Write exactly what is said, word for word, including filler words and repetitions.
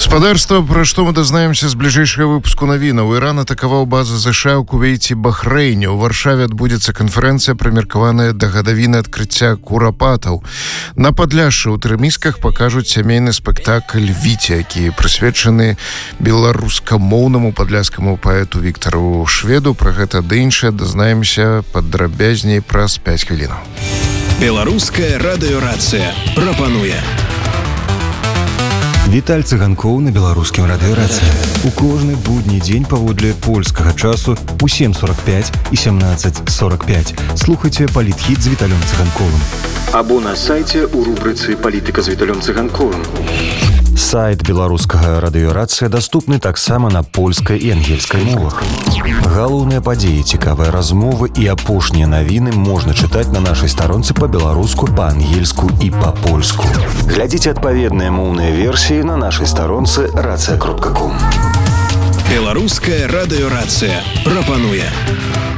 Гаспадарства, пра што мы дазнаемся з бліжэйшага выпуску навінаў. Іран атакаваў базы ЗША ў Кувейце, Бахрэйне. У Варшаве адбудзецца канферэнцыя, прымеркаваная да гадавіны адкрыцця курапатаў. На Падляшшы ў Тэрмісках пакажуць сямейны спектакль «Віце», які прысвечаны беларускамоўнаму падляшскаму паэту Віктару Шведу. Пра гэта ды іншае дазнаемся падрабязней праз пяць хвілінаў. Беларуская радыёрацыя прапануе. Віталь Цыганкоў на беларускім радыёрацыі. У кожны будні дзень паводле польскага часу у сем сорок пять і семнадцать сорок пять. Слухайце палітхіт з Віталем Цыганковым. Або на сайце у рубрыцы «Палітыка з Віталем Цыганковым». Сайт беларускага радыёрацыя даступны таксама на польскай і ангельскай мовах. Галоўныя падзеі, цікавыя размовы і апошнія навіны можна чытаць на нашай старонцы па-беларуску, па-ангельску і па-польску. Глядзіце адпаведныя моўныя версіі на нашай старонцы рацыя кропка ком. Беларуская радыёрацыя прапануе.